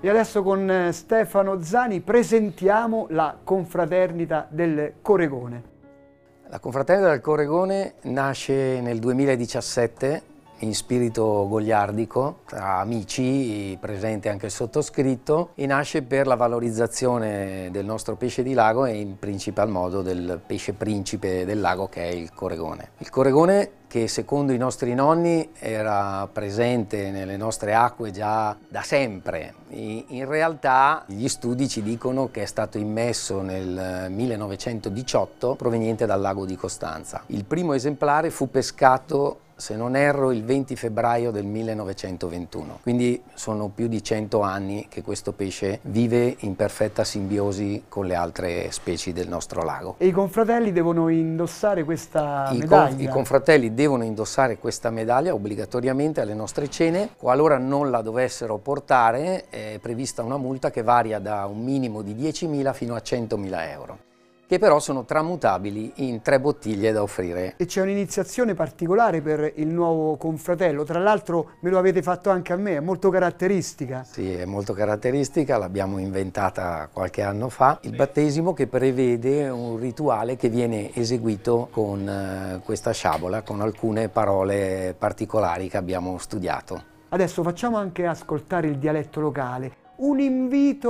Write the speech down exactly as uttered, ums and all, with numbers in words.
E adesso con Stefano Zani presentiamo la confraternita del Coregone. La confraternita del Coregone nasce nel duemiladiciassette in spirito goliardico, tra amici, presente anche il sottoscritto, e nasce per la valorizzazione del nostro pesce di lago e in principal modo del pesce principe del lago, che è il Coregone. Il Coregone, che secondo i nostri nonni era presente nelle nostre acque già da sempre. In realtà gli studi ci dicono che è stato immesso nel millenovecentodiciotto proveniente dal lago di Costanza. Il primo esemplare fu pescato, se non erro, il venti febbraio del millenovecentoventuno, quindi sono più di cento anni che questo pesce vive in perfetta simbiosi con le altre specie del nostro lago. E i confratelli devono indossare questa I medaglia? Con, I confratelli devono indossare questa medaglia obbligatoriamente alle nostre cene. Qualora non la dovessero portare è prevista una multa che varia da un minimo di diecimila fino a centomila euro, che però sono tramutabili in tre bottiglie da offrire. E c'è un'iniziazione particolare per il nuovo confratello, tra l'altro me lo avete fatto anche a me, è molto caratteristica. Sì, è molto caratteristica, l'abbiamo inventata qualche anno fa. Il battesimo che prevede un rituale che viene eseguito con eh, questa sciabola, con alcune parole particolari che abbiamo studiato. Adesso facciamo anche ascoltare il dialetto locale, un invito